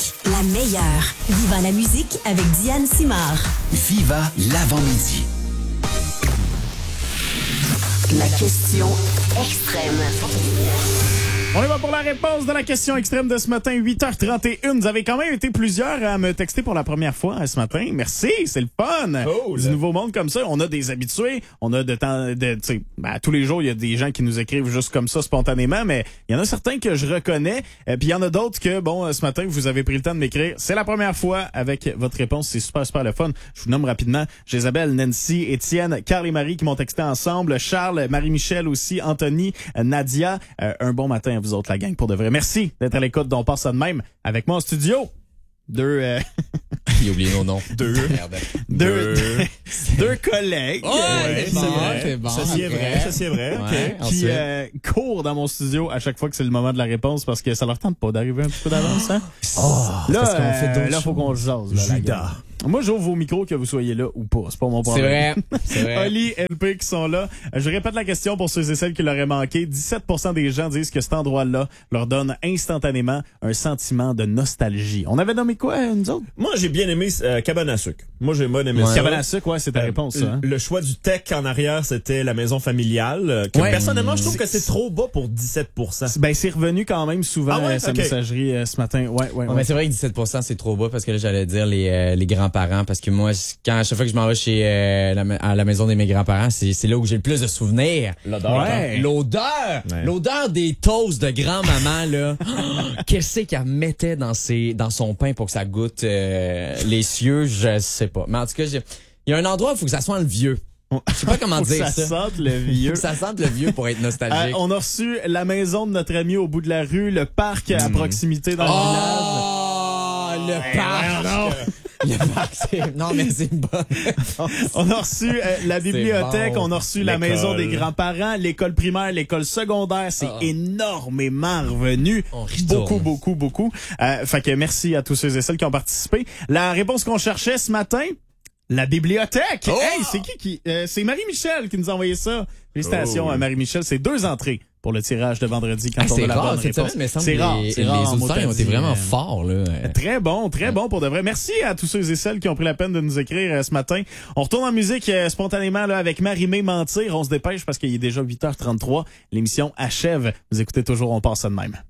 la meilleure. Viva la musique avec Diane Simard. Viva l'avant-midi. La question extrême. On y va pour la réponse de la question extrême de ce matin, 8h31. Vous avez quand même été plusieurs à me texter pour la première fois ce matin. Merci, c'est le fun. Cool. Du nouveau monde comme ça. On a des habitués. On a tous les jours, il y a des gens qui nous écrivent juste comme ça spontanément, mais il y en a certains que je reconnais. Puis il y en a d'autres que, ce matin, vous avez pris le temps de m'écrire. C'est la première fois avec votre réponse. C'est super, super le fun. Je vous nomme rapidement Jésabelle, Nancy, Étienne, Carl et Marie qui m'ont texté ensemble. Charles, Marie-Michel aussi, Anthony, Nadia. Un bon matin à vous autres, la gang, pour de vrai. Merci d'être à l'écoute d'On passe ça de même. Avec moi en studio, Il a oublié nos noms. deux collègues. C'est bon. Ça, c'est vrai. Ouais, Qui courent dans mon studio à chaque fois que c'est le moment de la réponse parce que ça leur tente pas d'arriver un petit peu d'avance, hein? parce qu'on fait d'autres là, faut qu'on se jase. Là, la gang. Moi, j'ouvre vos micros que vous soyez là ou pas. C'est pas mon problème. C'est vrai. Oli, LP qui sont là. Je répète la question pour ceux et celles qui l'auraient manqué. 17% des gens disent que cet endroit-là leur donne instantanément un sentiment de nostalgie. On avait nommé quoi, nous autres? Moi, j'ai bien aimé Cabane à sucre. Moi, j'ai bien aimé ça. Cabane à sucre, ouais, c'est ta réponse, ça. Hein? Le choix du tech en arrière, c'était la maison familiale. Que personnellement, je trouve que c'est trop bas pour 17%. Ben, c'est revenu quand même souvent, sa ok. messagerie ce matin. Ouais. Mais c'est vrai que 17%, c'est trop bas parce que là, j'allais dire les grands-parents parce que moi, à chaque fois que je m'en vais chez à la maison de mes grands-parents, c'est là où j'ai le plus de souvenirs. L'odeur. Ouais. L'odeur! Ouais. L'odeur des toasts de grand-maman, là. Qu'est-ce qu'elle mettait dans son pain pour que ça goûte les cieux, je sais pas. Mais en tout cas, il y a un endroit où il faut que ça sente le vieux. Je sais pas comment dire ça. Ça sente le vieux. Faut que ça sente le vieux pour être nostalgique. On a reçu la maison de notre ami au bout de la rue, le parc à proximité dans le village. Oh, le parc! Le parc, non, mais c'est une bonne. On a reçu la bibliothèque, bon. on a reçu la maison des grands-parents, l'école primaire, l'école secondaire. C'est énormément revenu. Beaucoup. Fait que merci à tous ceux et celles qui ont participé. La réponse qu'on cherchait ce matin, la bibliothèque. Oh! Hey, c'est qui c'est Marie-Michel qui nous a envoyé ça. Félicitations à Marie-Michel. C'est 2 entrées pour le tirage de vendredi quand on a la bonne réponse. C'est rare. Les auditeurs ont été vraiment forts, là. Très bon pour de vrai. Merci à tous ceux et celles qui ont pris la peine de nous écrire ce matin. On retourne en musique spontanément là avec Marie-Mé Mentir. On se dépêche parce qu'il est déjà 8h33. L'émission achève. Vous écoutez toujours On passe ça de même.